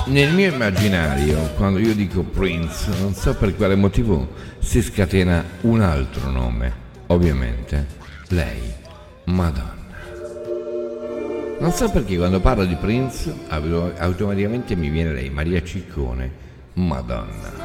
Nel mio immaginario, quando io dico Prince, non so per quale motivo si scatena un altro nome. Ovviamente, lei, Madonna. Non so perché quando parlo di Prince automaticamente mi viene lei, Maria Ciccone, Madonna.